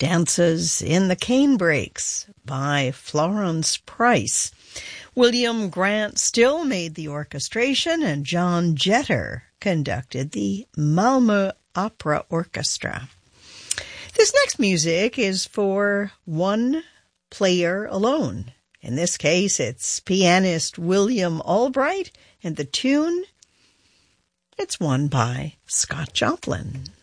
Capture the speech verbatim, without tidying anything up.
Dances in the Canebrakes by Florence Price. William Grant Still made the orchestration, and John Jetter conducted the Malmö Opera Orchestra. This next music is for one player alone. In this case, it's pianist William Albright, and the tune, it's one by Scott Joplin.